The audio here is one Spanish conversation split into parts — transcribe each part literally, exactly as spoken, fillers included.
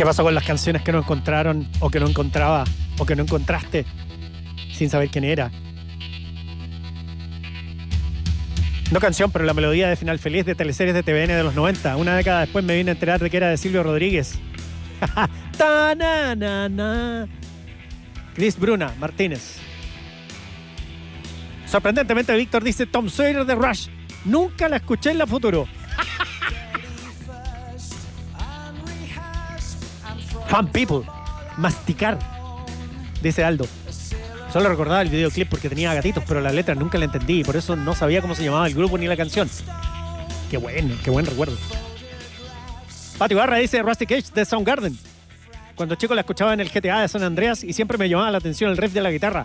¿Qué pasó con las canciones que no encontraron o que no encontraba o que no encontraste sin saber quién era? No canción, pero la melodía de Final Feliz de teleseries de T V N de los noventa. Una década después me vine a enterar de que era de Silvio Rodríguez. Ta, na, na, na. Chris Bruna Martínez. Sorprendentemente, Víctor dice Tom Sawyer de Rush. Nunca la escuché en la Futuro. Fan People. Masticar. Dice Aldo. Solo recordaba el videoclip porque tenía gatitos, pero la letra nunca la entendí y por eso no sabía cómo se llamaba el grupo ni la canción. Qué bueno, qué buen recuerdo. Pati Barra dice Rusty Cage de Soundgarden. Cuando chico la escuchaba en el G T A de San Andreas y siempre me llamaba la atención el riff de la guitarra.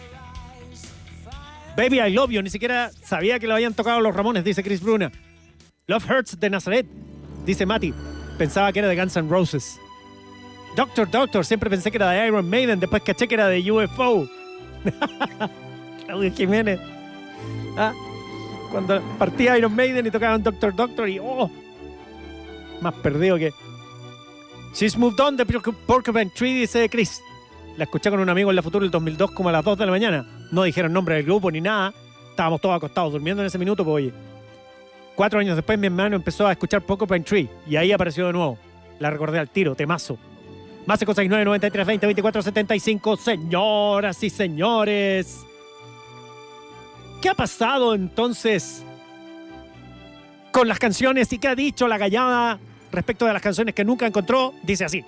Baby I Love You, ni siquiera sabía que lo habían tocado los Ramones, dice Chris Bruna. Love Hurts de Nazareth, dice Mati. Pensaba que era de Guns N' Roses. Doctor Doctor, siempre pensé que era de Iron Maiden, después caché que era de U F O. Claudio Jiménez. Ah, cuando partía Iron Maiden y tocaban Doctor Doctor y oh, más perdido que... She's Moved On de Porcupine Tree, dice Chris. La escuché con un amigo en la Futuro el dos mil dos como a las dos de la mañana. No dijeron nombre del grupo ni nada. Estábamos todos acostados durmiendo en ese minuto, pues oye. Cuatro años después mi hermano empezó a escuchar Porcupine Tree y ahí apareció de nuevo. La recordé al tiro, temazo. Más cinco seis nueve, nueve tres, veinte, veinticuatro setenta y cinco. Señoras y señores. ¿Qué ha pasado entonces con las canciones y qué ha dicho la gallada respecto de las canciones que nunca encontró? Dice así.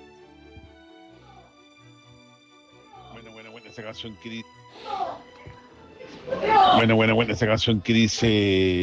Bueno, bueno, bueno, esa canción que dice... Bueno, bueno, bueno, esa canción que dice...